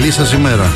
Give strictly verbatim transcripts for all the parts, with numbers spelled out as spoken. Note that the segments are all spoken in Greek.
Καλή σας ημέρα.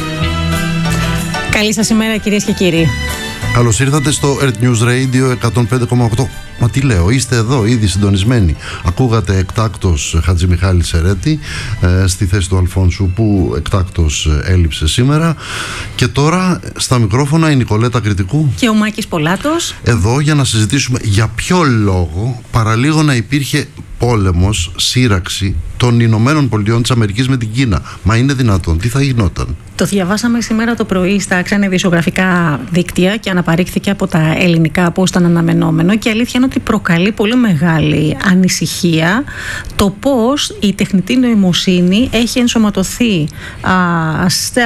Καλή σας ημέρα, κυρίες και κύριοι. Καλώς ήρθατε στο Earth News Radio εκατόν πέντε κόμμα οκτώ. Μα τι λέω, είστε εδώ ήδη συντονισμένοι. Ακούγατε εκτάκτος Χατζημιχάλη Σερέτη ε, στη θέση του Αλφόνσου, που εκτάκτος έλειψε σήμερα. Και τώρα στα μικρόφωνα η Νικολέτα Κρητικού και ο Μάκης Πολάτος, εδώ για να συζητήσουμε για ποιο λόγο παραλίγο να υπήρχε πόλεμος, σύραξη των Ηνωμένων Πολιτειών της Αμερικής με την Κίνα. Μα είναι δυνατόν? Τι θα γινόταν? Το διαβάσαμε σήμερα το πρωί στα ξένα ειδησιογραφικά δίκτυα και αναπαρήχθηκε από τα ελληνικά, πώς ήταν αναμενόμενο, και η αλήθεια είναι ότι προκαλεί πολύ μεγάλη ανησυχία το πώς η τεχνητή νοημοσύνη έχει ενσωματωθεί α, στα,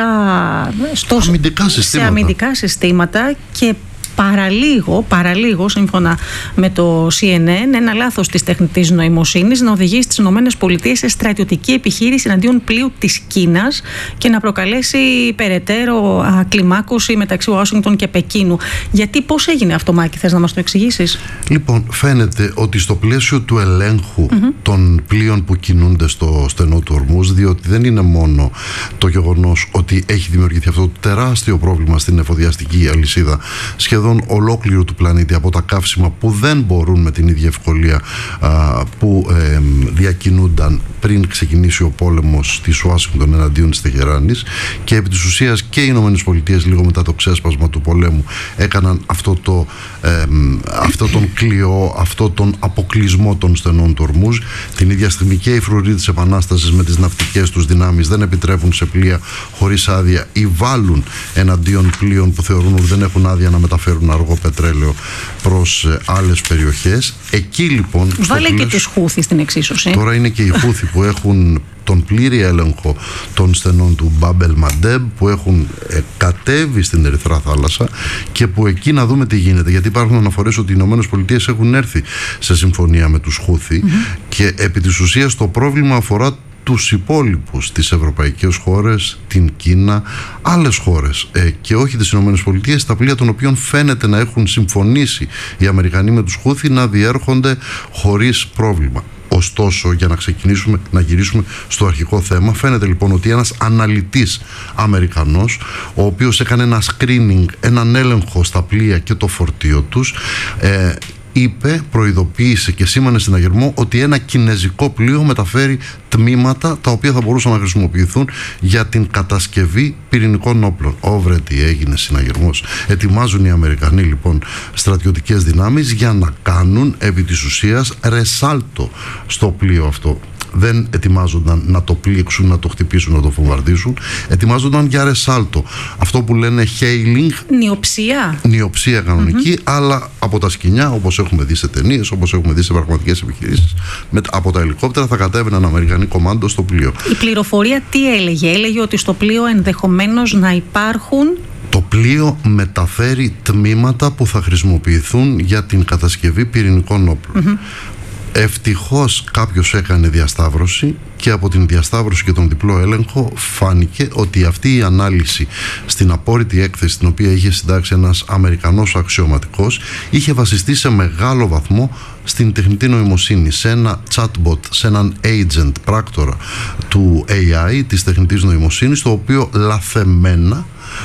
στο, αμυντικά συστήματα. σε αμυντικά συστήματα και Παραλίγο, παραλίγο, σύμφωνα με το σι εν εν, ένα λάθος της τεχνητής νοημοσύνης να οδηγήσει τις ΗΠΑ σε στρατιωτική επιχείρηση εναντίον πλοίου της Κίνας και να προκαλέσει περαιτέρω α, κλιμάκωση μεταξύ Ουάσιγκτον και Πεκίνου. Γιατί, πώς έγινε αυτό, Μάκη, θες να μας το εξηγήσεις? Λοιπόν, φαίνεται ότι στο πλαίσιο του ελέγχου mm-hmm. των πλοίων που κινούνται στο στενό του Ορμούζ, διότι δεν είναι μόνο το γεγονός ότι έχει δημιουργηθεί αυτό το τεράστιο πρόβλημα στην εφοδιαστική αλυσίδα σχεδόν ολόκληρου του πλανήτη από τα καύσιμα που δεν μπορούν με την ίδια ευκολία α, που ε, διακινούνταν πριν ξεκινήσει ο πόλεμος της Ουάσιγκτον εναντίον της Τεχεράνης, και επί της ουσίας και οι Ηνωμένες Πολιτείες λίγο μετά το ξέσπασμα του πολέμου έκαναν αυτό, το, ε, αυτό τον κλειό, αυτό τον αποκλεισμό των στενών του Ορμούζ. Την ίδια στιγμή και οι φρουροί της Επανάστασης με τις ναυτικές τους δυνάμεις δεν επιτρέπουν σε πλοία χωρίς άδεια ή βάλουν εναντίον πλοίων που θεωρούν ότι δεν έχουν άδεια να μεταφέρουν αργό πετρέλαιο προς ε, άλλες περιοχές. Εκεί λοιπόν βάλε πλαίσιο, και τους Χούθι στην εξίσωση. Τώρα είναι και οι Χούθι που έχουν τον πλήρη έλεγχο των στενών του Μπάμπελ Μαντέμ, που έχουν ε, κατέβει στην Ερυθρά Θάλασσα, και που εκεί να δούμε τι γίνεται, γιατί υπάρχουν αναφορές ότι οι Ηνωμένες Πολιτείες έχουν έρθει σε συμφωνία με τους Χούθι mm-hmm. και επί της ουσίας το πρόβλημα αφορά τους υπόλοιπους, τις ευρωπαϊκές χώρες, την Κίνα, άλλες χώρες ε, και όχι τις Ηνωμένες Πολιτείες, τα πλοία των οποίων φαίνεται να έχουν συμφωνήσει οι Αμερικανοί με τους Χούθι να διέρχονται χωρίς πρόβλημα. Ωστόσο, για να ξεκινήσουμε, να γυρίσουμε στο αρχικό θέμα, φαίνεται λοιπόν ότι ένας αναλυτής Αμερικανός, ο οποίος έκανε ένα screening, έναν έλεγχο στα πλοία και το φορτίο τους, ε, είπε, προειδοποίησε και σήμανε συναγερμό ότι ένα κινεζικό πλοίο μεταφέρει τμήματα τα οποία θα μπορούσαν να χρησιμοποιηθούν για την κατασκευή πυρηνικών όπλων. Όβρε τι έγινε συναγερμός. Ετοιμάζουν οι Αμερικανοί λοιπόν στρατιωτικές δυνάμεις για να κάνουν επί της ουσίας ρεσάλτο στο πλοίο αυτό. Δεν ετοιμάζονταν να το πλήξουν, να το χτυπήσουν, να το βομβαρδίσουν. Ετοιμάζονταν για ρεσάλτο. Αυτό που λένε hailing. Νιοψία. Νιοψία κανονική, mm-hmm. αλλά από τα σκοινιά, όπως έχουμε δει σε ταινίες, όπως έχουμε δει σε πραγματικές επιχειρήσεις, με, από τα ελικόπτερα θα κατέβαιναν Αμερικανοί κομμάντο στο πλοίο. Η πληροφορία τι έλεγε? Έλεγε ότι στο πλοίο ενδεχομένως να υπάρχουν. Το πλοίο μεταφέρει τμήματα που θα χρησιμοποιηθούν για την κατασκευή πυρηνικών όπλων. Mm-hmm. Ευτυχώς κάποιος έκανε διασταύρωση, και από την διασταύρωση και τον διπλό έλεγχο φάνηκε ότι αυτή η ανάλυση στην απόρριτη έκθεση την οποία είχε συντάξει ένας Αμερικανός αξιωματικός είχε βασιστεί σε μεγάλο βαθμό στην τεχνητή νοημοσύνη, σε ένα chatbot, σε έναν agent πράκτορα του έι άι, της τεχνητής νοημοσύνης, το οποίο λαθεμένα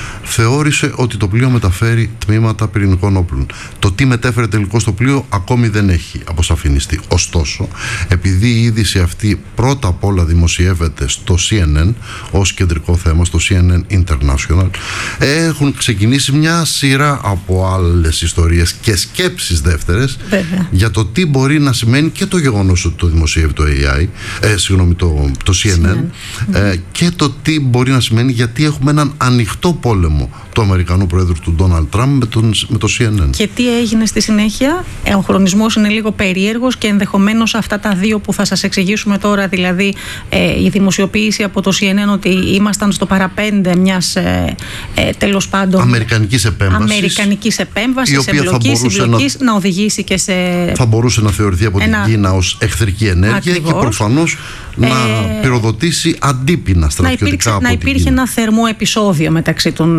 θεώρησε ότι το πλοίο μεταφέρει τμήματα πυρηνικών όπλων. Το τι μετέφερε τελικώς το πλοίο ακόμη δεν έχει αποσαφινιστεί. Ωστόσο, επειδή η είδηση αυτή πρώτα απ' όλα δημοσιεύεται στο σι εν εν ως κεντρικό θέμα, στο σι εν εν International, έχουν ξεκινήσει μια σειρά από άλλες ιστορίες και σκέψεις δεύτερες Βέβαια. για το τι μπορεί να σημαίνει και το γεγονός ότι το δημοσιεύει το έι άι, ε, συγγνώμη, το, το σι εν εν, mm-hmm. ε, και το τι μπορεί να σημαίνει, γιατί έχουμε έναν ανοιχτό πόλεμο του Αμερικανού Προέδρου του Ντόναλντ Τραμπ με, τον, με το σι εν εν. Και τι έγινε στη συνέχεια? Ο χρονισμός είναι λίγο περίεργος και ενδεχομένως αυτά τα δύο που θα σας εξηγήσουμε τώρα, δηλαδή ε, η δημοσιοποίηση από το σι εν εν ότι ήμασταν στο παραπέντε μιας ε, ε, τέλος πάντων αμερικανικής επέμβασης, αμερικανικής επέμβασης εμπλοκής, συμπλοκής, να, να οδηγήσει και σε... θα μπορούσε να θεωρηθεί από ένα... την Κίνα ως εχθρική ενέργεια. Ακριβώς. Και προφανώς να ε... πυροδοτήσει αντίπεινα στρατιωτικά να υπήρξε, από να την υπήρχε Κίνα. Ένα θερμό επεισόδιο μεταξύ των δύο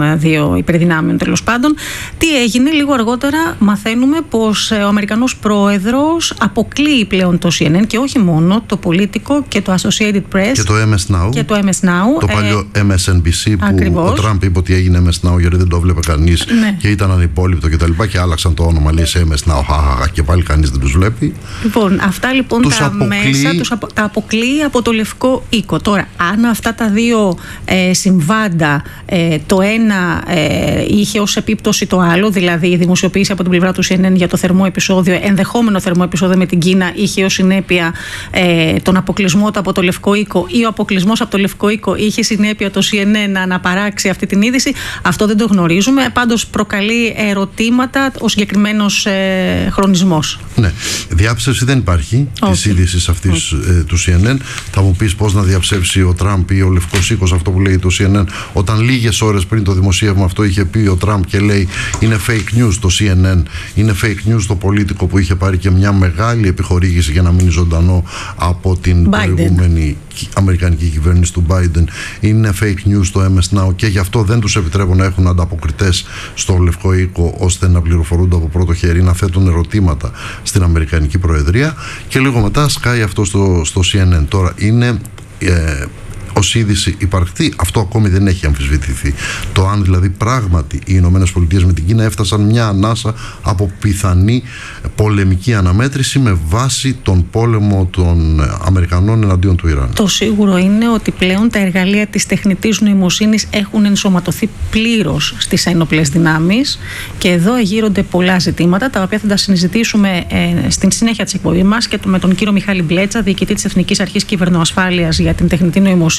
σχέδιο υπερδυνάμεων τέλος πάντων. Τι έγινε λίγο αργότερα, μαθαίνουμε πως ο Αμερικανός πρόεδρος αποκλείει πλέον το σι εν εν και όχι μόνο το Politico και το Associated Press και το εμ ες Now, και το, εμ ες Now, το παλιό εμ ες εν μπι σι που ακριβώς. Ο Τραμπ είπε ότι έγινε εμ ες Now γιατί δεν το βλέπει κανείς, ναι. Και ήταν ανυπόλοιπτο και τα λοιπά και άλλαξαν το όνομα, λέει, σε εμ ες Now, χαχαχα, και πάλι κανείς δεν τους βλέπει. Λοιπόν, αυτά λοιπόν τους τα αποκλεί... μέσα τους απο... τα αποκλείει από το Λευκό Οίκο. Τώρα, αν αυτά τα δύο ε, συμβάντα, ε, το ένα ε, είχε ως επίπτωση το άλλο, δηλαδή η δημοσιοποίηση από την πλευρά του σι εν εν για το θερμό επεισόδιο, ενδεχόμενο θερμό επεισόδιο με την Κίνα, είχε ως συνέπεια ε, τον αποκλεισμό του από το Λευκό Οίκο, ή ο αποκλεισμός από το Λευκό Οίκο είχε συνέπεια το σι εν εν να αναπαράξει αυτή την είδηση, αυτό δεν το γνωρίζουμε. Πάντως προκαλεί ερωτήματα ο συγκεκριμένος ε, χρονισμός. Ναι. Διάψευση δεν υπάρχει της είδησης αυτής ε, του σι εν εν. Θα μου πεις πώς να διαψεύσει ο Τραμπ ή ο Λευκός Οίκος αυτό που λέει το σι εν εν, όταν λίγες ώρες πριν το δημοσίευμα αυτό είχε πει ο Τραμπ και λέει είναι fake news το σι εν εν, είναι fake news το Politico που είχε πάρει και μια μεγάλη επιχορήγηση για να μείνει ζωντανό από την Biden. Προηγούμενη αμερικανική κυβέρνηση του Biden, είναι fake news το εμ ες Now και γι' αυτό δεν τους επιτρέπουν να έχουν ανταποκριτές στο Λευκό Οίκο ώστε να πληροφορούνται από πρώτο χέρι, να θέτουν ερωτήματα στην Αμερικανική Προεδρία, και λίγο μετά σκάει αυτό στο, στο σι εν εν. Τώρα είναι ε, ως είδηση υπαρκτή, αυτό ακόμη δεν έχει αμφισβητηθεί. Το αν δηλαδή πράγματι οι Ηνωμένες Πολιτείες με την Κίνα έφτασαν μια ανάσα από πιθανή πολεμική αναμέτρηση με βάση τον πόλεμο των Αμερικανών εναντίον του Ιράν. Το σίγουρο είναι ότι πλέον τα εργαλεία της τεχνητής νοημοσύνης έχουν ενσωματωθεί πλήρως στις ένοπλες δυνάμεις, και εδώ γύρονται πολλά ζητήματα τα οποία θα τα συζητήσουμε ε, στην συνέχεια της εκπομπής μας και με τον κύριο Μιχάλη Μπλέτσα, διοικητή της Εθνικής Αρχής Κυβερνοασφάλειας για την τεχνητή νοημοσύνη.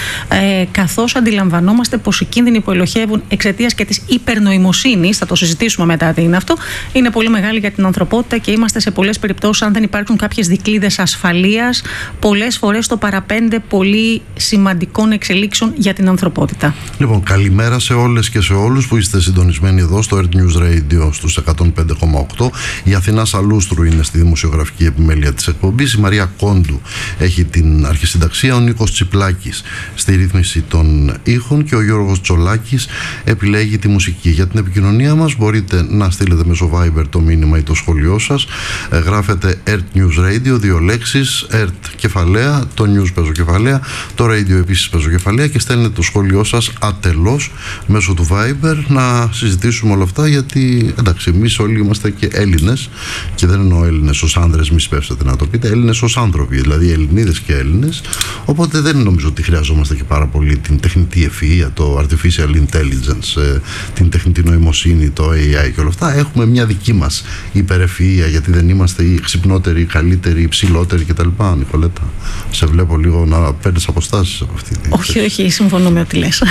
Ε, καθώς αντιλαμβανόμαστε πως οι κίνδυνοι που ελοχεύουν εξαιτίας και της υπερνοημοσύνης, θα το συζητήσουμε μετά τι είναι αυτό, είναι πολύ μεγάλη για την ανθρωπότητα, και είμαστε σε πολλές περιπτώσεις, αν δεν υπάρχουν κάποιες δικλείδες ασφαλείας, πολλές φορές το παραπέντε πολύ σημαντικών εξελίξεων για την ανθρωπότητα. Λοιπόν, καλημέρα σε όλες και σε όλους που είστε συντονισμένοι εδώ στο Earth News Radio στους εκατόν πέντε κόμμα οκτώ. Η Αθηνά Σαλούστρου είναι στη δημοσιογραφική επιμέλεια της εκπομπής, η Μαρία Κόντου έχει την αρχισυνταξία, ο Νίκος Τσιπλάκης στη ρύθμιση των ήχων και ο Γιώργος Τσολάκης επιλέγει τη μουσική. Για την επικοινωνία μας μπορείτε να στείλετε μέσω Viber το μήνυμα ή το σχόλιο σας. Ε, γράφετε Earth News Radio, δύο λέξεις, Earth κεφαλαία, το News παίζω κεφαλαία, το Radio επίσης παίζω κεφαλαία, και στέλνετε το σχόλιο σας ατελώς μέσω του Viber να συζητήσουμε όλα αυτά, γιατί εντάξει, εμείς όλοι είμαστε και Έλληνες, και δεν εννοώ Έλληνες ως άνδρες, μη σπεύσετε να το πείτε, Έλληνες ως άνθρωποι, δηλαδή Ελληνίδες και Έλληνες, οπότε δεν νομίζω ότι χρειαζόμαστε και πάρα πολύ την τεχνητή ευφυΐα, το artificial intelligence, την τεχνητή νοημοσύνη, το έι άι και όλα αυτά. Έχουμε μια δική μας υπερευφυΐα, γιατί δεν είμαστε οι ξυπνότεροι, οι καλύτεροι, οι ψηλότεροι κτλ. Νικολέτα, σε βλέπω λίγο να παίρνεις αποστάσεις από αυτή την. Όχι, όχι, συμφωνώ με ό,τι λες.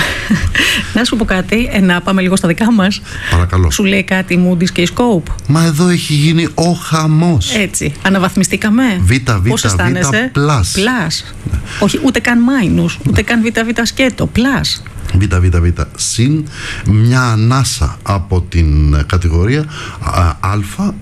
Να σου πω κάτι, να πάμε λίγο στα δικά μας. Παρακαλώ. Σου λέει κάτι η Moody's και η Scope? Μα εδώ έχει γίνει ο χαμός. Έτσι, αναβαθμιστήκαμε. Β, Β, Β, πλάς. Πλάς. Όχι, ούτε καν μάινους, ούτε καν Β, Β σκέτο, πλάς. Β, Β, Β, συν, μια ανάσα από την κατηγορία Α,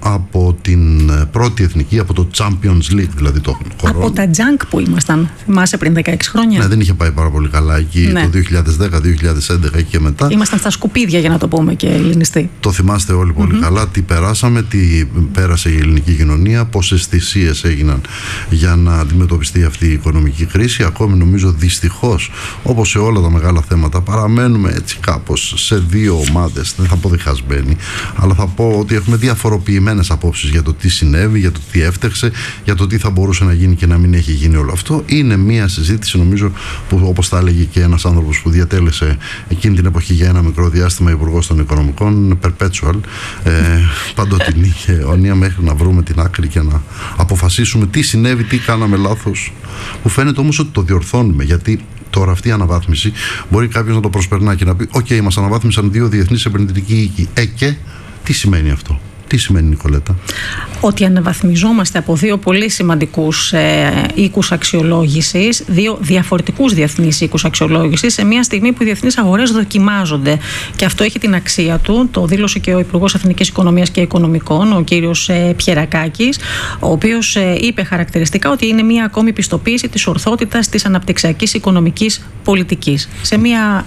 από την πρώτη εθνική, από το Champions League, δηλαδή το χώρο. Από τα junk που ήμασταν, θυμάσαι, πριν δεκαέξι χρόνια. Ναι, δεν είχε πάει πάρα πολύ καλά εκεί, ναι. Το δύο χιλιάδες δέκα, δύο χιλιάδες έντεκα και μετά. Ήμασταν στα σκουπίδια, για να το πούμε και ελληνιστή. Το θυμάστε όλοι πολύ mm-hmm. καλά, τι περάσαμε, τι πέρασε η ελληνική κοινωνία, πόσες θυσίες έγιναν για να αντιμετωπιστεί αυτή η οικονομική κρίση. Ακόμη νομίζω δυστυχώς, όπως σε όλα τα μεγάλα θέματα, παραμένουμε έτσι κάπως σε δύο ομάδες. Δεν θα πω διχασμένοι, αλλά θα πω ότι έχουμε διαφοροποιημένες απόψεις για το τι συνέβη, για το τι έφταξε, για το τι θα μπορούσε να γίνει και να μην έχει γίνει όλο αυτό. Είναι μια συζήτηση, νομίζω, που όπως τα έλεγε και ένας άνθρωπος που διατέλεσε εκείνη την εποχή για ένα μικρό διάστημα υπουργός των Οικονομικών, perpetual, ε, παντοτινή και αιώνια, μέχρι να βρούμε την άκρη και να αποφασίσουμε τι συνέβη, τι κάναμε λάθος. Μου φαίνεται όμως ότι το διορθώνουμε, γιατί τώρα αυτή η αναβάθμιση μπορεί κάποιος να το προσπερνά και να πει: «Οκ, okay, μας αναβάθμισαν δύο διεθνείς επενδυτικοί οίκοι». Ε, και τι σημαίνει αυτό? Τι σημαίνει, Νικολέτα? Ότι αναβαθμιζόμαστε από δύο πολύ σημαντικούς ε, οίκους αξιολόγησης, δύο διαφορετικούς διεθνείς οίκους αξιολόγησης, σε μια στιγμή που οι διεθνείς αγορές δοκιμάζονται. Και αυτό έχει την αξία του. Το δήλωσε και ο Υπουργός Εθνικής Οικονομίας και Οικονομικών, ο κύριος ε, Πιερακάκης, ο οποίος ε, είπε χαρακτηριστικά ότι είναι μια ακόμη πιστοποίηση της ορθότητας της αναπτυξιακής οικονομικής πολιτικής. Σε μια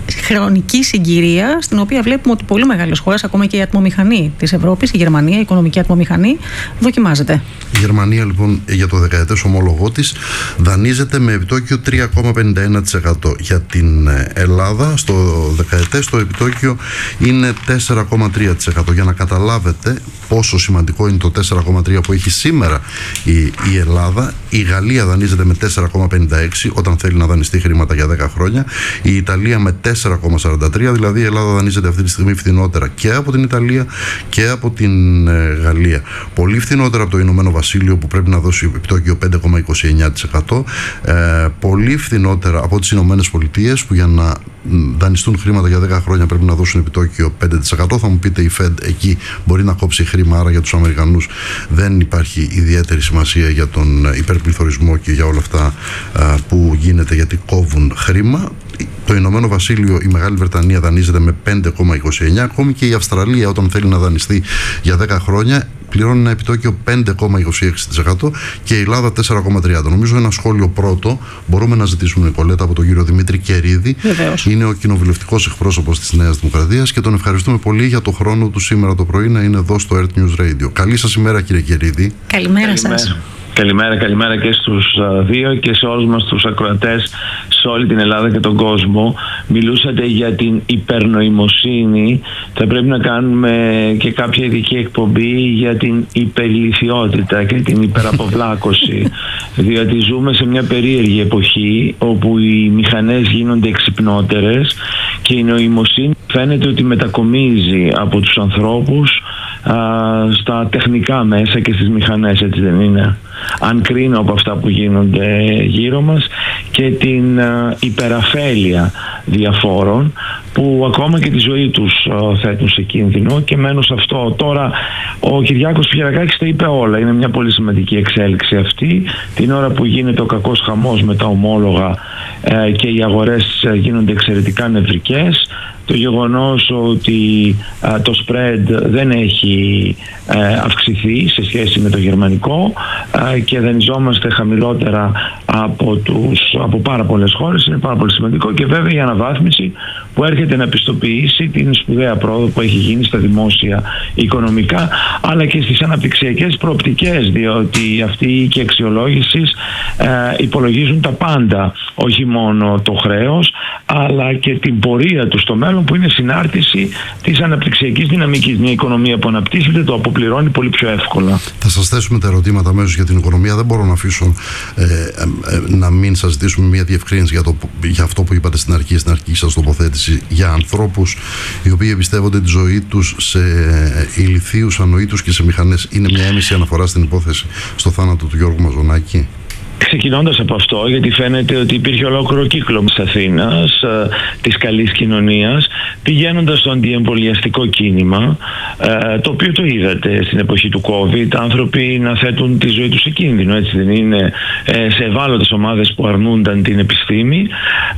χρονική συγκυρία στην οποία βλέπουμε ότι πολύ μεγάλες χώρες, ακόμα και η ατμομηχανή της Ευρώπης, η Γερμανία, η οικονομική ατμομηχανή, δοκιμάζεται. Η Γερμανία λοιπόν για το δεκαετές ομόλογό της δανείζεται με επιτόκιο τρία κόμμα πενήντα ένα τοις εκατό. Για την Ελλάδα στο δεκαετές το επιτόκιο είναι τέσσερα κόμμα τρία τοις εκατό. Για να καταλάβετε πόσο σημαντικό είναι το τέσσερα κόμμα τρία που έχει σήμερα η, η Ελλάδα, η Γαλλία δανείζεται με τέσσερα κόμμα πενήντα έξι όταν θέλει να δανειστεί χρήματα για δέκα χρόνια, η Ιταλία με τέσσερα κόμμα σαράντα τρία, δηλαδή η Ελλάδα δανείζεται αυτή τη στιγμή φθηνότερα και από την Ιταλία και από την ε, Γαλλία. Πολύ φθηνότερα από το Ηνωμένο Βασίλειο που πρέπει να δώσει επιτόκιο πέντε κόμμα είκοσι εννέα τοις εκατό, ε, πολύ φθηνότερα από τις Ηνωμένες Πολιτείες που για να δανειστούν χρήματα για δέκα χρόνια πρέπει να δώσουν επιτόκιο πέντε τοις εκατό. Θα μου πείτε η Fed εκεί μπορεί να κόψει χρήμα, άρα για τους Αμερικανούς δεν υπάρχει ιδιαίτερη σημασία για τον υπερπληθωρισμό και για όλα αυτά α, που γίνεται γιατί κόβουν χρήμα. Το Ηνωμένο Βασίλειο, η Μεγάλη Βρετανία δανείζεται με πέντε κόμμα είκοσι εννέα, ακόμη και η Αυστραλία όταν θέλει να δανειστεί για δέκα χρόνια πληρώνει ένα επιτόκιο πέντε κόμμα είκοσι έξι τοις εκατό και η Ελλάδα τέσσερα κόμμα τριάντα. Νομίζω ένα σχόλιο πρώτο μπορούμε να ζητήσουμε, Νικολέτα, από τον κύριο Δημήτρη Κερίδη. Βεβαίως. Είναι ο κοινοβουλευτικός εκπρόσωπος της Νέας Δημοκρατίας και τον ευχαριστούμε πολύ για το χρόνο του σήμερα το πρωί να είναι εδώ στο Earth News Radio. Καλή σας ημέρα, κύριε Κερίδη. Καλημέρα, Καλημέρα. σας. Καλημέρα, καλημέρα και στους δύο και σε όλους μας τους ακροατές σε όλη την Ελλάδα και τον κόσμο. Μιλούσατε για την υπερνοημοσύνη. Θα πρέπει να κάνουμε και κάποια ειδική εκπομπή για την υπερηλιθιότητα και την υπεραποβλάκωση. Διότι ζούμε σε μια περίεργη εποχή όπου οι μηχανές γίνονται εξυπνότερες και η νοημοσύνη φαίνεται ότι μετακομίζει από τους ανθρώπους α, στα τεχνικά μέσα και στις μηχανές, έτσι δεν είναι? Αν κρίνω από αυτά που γίνονται γύρω μας και την α, υπεραφέλεια διαφόρων που ακόμα και τη ζωή τους α, θέτουν σε κίνδυνο και μένω σε αυτό. Τώρα ο Κυριάκος Πιερακάκης τα είπε όλα. Είναι μια πολύ σημαντική εξέλιξη αυτή. Την ώρα που γίνεται ο κακός χαμός με τα ομόλογα ε, και οι αγορές γίνονται εξαιρετικά νευρικές, το γεγονός ότι α, το spread δεν έχει ε, αυξηθεί σε σχέση με το γερμανικό α, και δανειζόμαστε χαμηλότερα από, τους, από πάρα πολλές χώρες είναι πάρα πολύ σημαντικό, και βέβαια η αναβάθμιση που έρχεται να πιστοποιήσει την σπουδαία πρόοδο που έχει γίνει στα δημόσια οικονομικά αλλά και στις αναπτυξιακές προοπτικές, διότι αυτοί οι οίκοι αξιολόγησης ε, υπολογίζουν τα πάντα, όχι μόνο το χρέος αλλά και την πορεία του στο μέλλον που είναι συνάρτηση της αναπτυξιακής δυναμικής. Μια οικονομία που αναπτύσσεται το αποπληρώνει πολύ πιο εύκολα. Θα σας θέσουμε τα ερωτήματα αμέσως για την οικονομία. Δεν μπορώ να αφήσω ε, ε, ε, να μην σας ζητήσουμε μια διευκρίνηση για, το, για αυτό που είπατε στην αρχή, στην αρχική σας τοποθέτηση, για ανθρώπους οι οποίοι εμπιστεύονται τη ζωή τους σε ηλιθίους, ανοήτους και σε μηχανές. Είναι μια έμεση αναφορά στην υπόθεση στο θάνατο του Γιώργου Μαζονάκη? Ξεκινώντας από αυτό, γιατί φαίνεται ότι υπήρχε ολόκληρο κύκλο της Αθήνας, ε, της καλής κοινωνίας, πηγαίνοντας στο αντιεμβολιαστικό κίνημα, ε, το οποίο το είδατε στην εποχή του COVID, άνθρωποι να θέτουν τη ζωή τους σε κίνδυνο, έτσι δεν είναι, ε, σε ευάλωτες ομάδες που αρνούνταν την επιστήμη,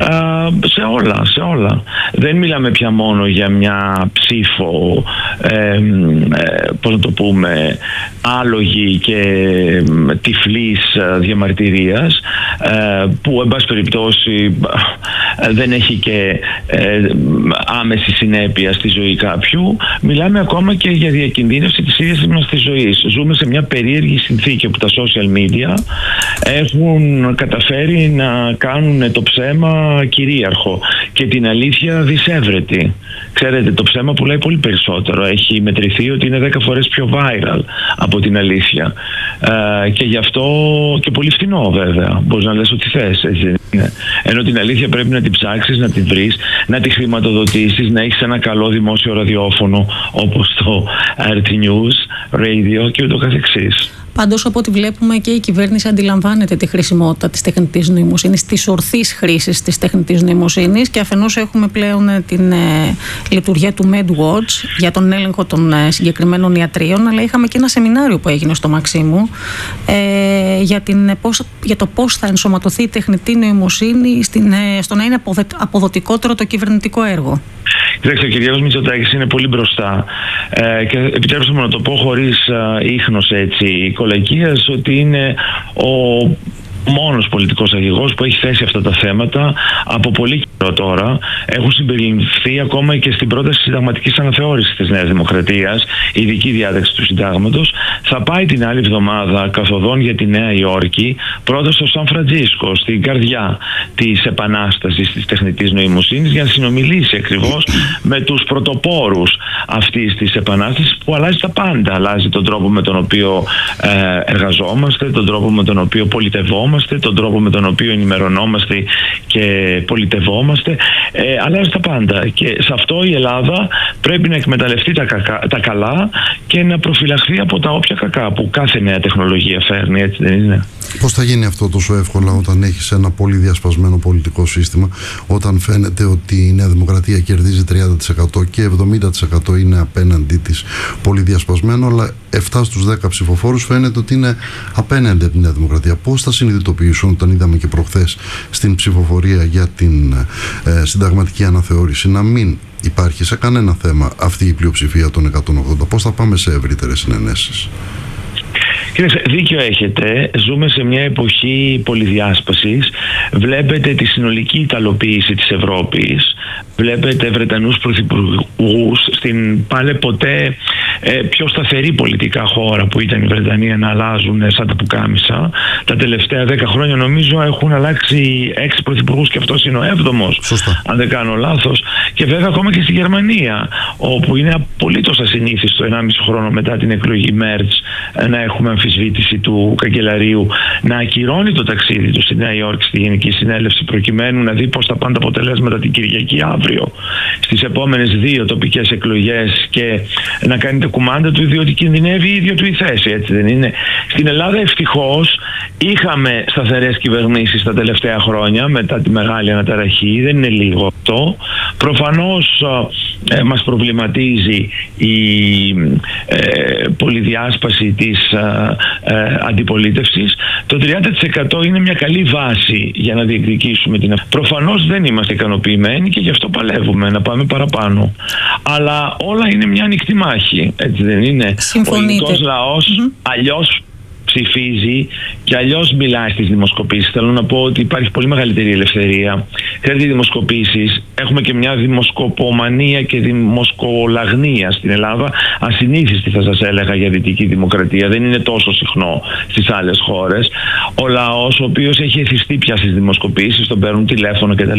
ε, σε όλα, σε όλα. Δεν μιλάμε πια μόνο για μια ψήφο, ε, ε, πώς να το πούμε, άλογη και ε, τυφλής διαμαρτυρίας, που εν πάση περιπτώσει δεν έχει και άμεση συνέπεια στη ζωή κάποιου. Μιλάμε ακόμα και για διακινδύνευση της ίδιας μας της ζωής. Ζούμε σε μια περίεργη συνθήκη όπου τα social media έχουν καταφέρει να κάνουν το ψέμα κυρίαρχο και την αλήθεια δυσέβρετη. Ξέρετε, το ψέμα πουλάει πολύ περισσότερο. Έχει μετρηθεί ότι είναι δέκα φορές πιο viral από την αλήθεια. Ε, και γι' αυτό και πολύ φθηνό βέβαια. Μπορείς να λες ό,τι θες, έτσι είναι. Ενώ την αλήθεια πρέπει να την ψάξεις, να την βρεις, να τη χρηματοδοτήσεις, να έχεις ένα καλό δημόσιο ραδιόφωνο όπως το Earth News Radio και ούτω καθεξής. Πάντως, από ό,τι βλέπουμε, και η κυβέρνηση αντιλαμβάνεται τη χρησιμότητα της τεχνητής νοημοσύνης, της ορθής χρήσης της τεχνητής νοημοσύνης, και αφενός έχουμε πλέον την ε, λειτουργία του MedWatch για τον έλεγχο των ε, συγκεκριμένων ιατρίων, αλλά είχαμε και ένα σεμινάριο που έγινε στο Μαξίμου ε, για, την, πώς, για το πώς θα ενσωματωθεί η τεχνητή νοημοσύνη στην, ε, στο να είναι αποδοτικότερο το κυβερνητικό έργο. Κοιτάξτε, ο Κυριάκος Μητσοτάκης είναι πολύ μπροστά ε, και επιτρέψτε μου να το πω χωρίς ε, ίχνος έτσι κολακίας, ότι είναι ο μόνος πολιτικός αρχηγός που έχει θέσει αυτά τα θέματα από πολύ καιρό τώρα. Έχουν συμπεριληφθεί ακόμα και στην πρόταση συνταγματικής αναθεώρησης της Νέας Δημοκρατίας, η ειδική διάταξη του συντάγματος. Θα πάει την άλλη εβδομάδα καθοδόν για τη Νέα Υόρκη, πρώτα στο Σαν Φραντζίσκο, στην καρδιά της επανάστασης της τεχνητής νοημοσύνης, για να συνομιλήσει ακριβώς με τους πρωτοπόρους αυτής της επανάστασης που αλλάζει τα πάντα. Αλλάζει τον τρόπο με τον οποίο ε, εργαζόμαστε, τον τρόπο με τον οποίο πολιτευόμαστε, τον τρόπο με τον οποίο ενημερωνόμαστε και πολιτευόμαστε. Ε, αλλάζει τα πάντα. Και σε αυτό η Ελλάδα πρέπει να εκμεταλλευτεί τα, κακά, τα καλά και να προφυλαχθεί από τα όποια κακά που κάθε νέα τεχνολογία φέρνει, έτσι δεν είναι? Πώς θα γίνει αυτό τόσο εύκολα όταν έχεις ένα πολύ διασπασμένο πολιτικό σύστημα, όταν φαίνεται ότι η Νέα Δημοκρατία κερδίζει τριάντα τοις εκατό και εβδομήντα τοις εκατό είναι απέναντί της, πολύ διασπασμένο, αλλά επτά στους δέκα ψηφοφόρους φαίνεται ότι είναι απέναντι από τη Νέα Δημοκρατία. Πώς θα συνειδητοποιήσουν, όταν είδαμε και προχθές στην ψηφοφορία για την ε, συνταγματική αναθεώρηση, να μην υπάρχει σε κανένα θέμα αυτή η πλειοψηφία των εκατόν ογδόντα? Πώς θα πάμε σε ευρύτερες συνενέσεις? Κύριε, δίκιο έχετε. Ζούμε σε μια εποχή πολυδιάσπασης. Βλέπετε τη συνολική ιταλοποίηση της Ευρώπης. Βλέπετε Βρετανούς πρωθυπουργούς στην πάλι ποτέ ε, πιο σταθερή πολιτικά χώρα που ήταν η Βρετανία να αλλάζουν σαν τα πουκάμισα. Τα τελευταία δέκα χρόνια νομίζω έχουν αλλάξει έξι πρωθυπουργούς και αυτός είναι ο έβδομος. Σωστά. Αν δεν κάνω λάθος. Και βέβαια ακόμα και στη Γερμανία, όπου είναι απολύτως ασυνήθιστο ενάμιση χρόνο μετά την εκλογή Μέρτς να έχουμε αμφισβήτηση του καγκελαρίου να ακυρώνει το ταξίδι του στη Νέα Υόρκη στη Γενική Συνέλευση, προκειμένου να δει πώς θα πάνε τα αποτελέσματα την Κυριακή αύριο στις επόμενες δύο τοπικές εκλογές και να κάνει τα κουμάντα του, διότι κινδυνεύει η ίδια του η θέση, έτσι δεν είναι? Στην Ελλάδα ευτυχώς είχαμε σταθερές κυβερνήσεις τα τελευταία χρόνια μετά τη μεγάλη αναταραχή, δεν είναι λίγο αυτό. Προφανώς ε, μας προβληματίζει η ε, πολυδιάσπαση της ε, ε, αντιπολίτευσης. Το τριάντα τοις εκατό είναι μια καλή βάση για να διεκδικήσουμε την. Προφανώς δεν είμαστε ικανοποιημένοι και γι' αυτό παλεύουμε να πάμε παραπάνω. Αλλά όλα είναι μια ανοιχτή μάχη, έτσι δεν είναι? Συμφωνείτε? Ο ελληνικός λαός mm-hmm. αλλιώς ψηφίζει και αλλιώς μιλάει στις δημοσκοπήσεις. Θέλω να πω ότι υπάρχει πολύ μεγαλύτερη ελευθερία. Χρειάζεται δημοσκοπήσεις. Έχουμε και μια δημοσκοπομανία και δημοσκολαγνία στην Ελλάδα. Ασυνήθιστη θα σας έλεγα για δυτική δημοκρατία. Δεν είναι τόσο συχνό στις άλλες χώρες. Ο λαός, ο οποίος έχει εθιστεί πια στις δημοσκοπήσεις, τον παίρνουν τηλέφωνο κτλ.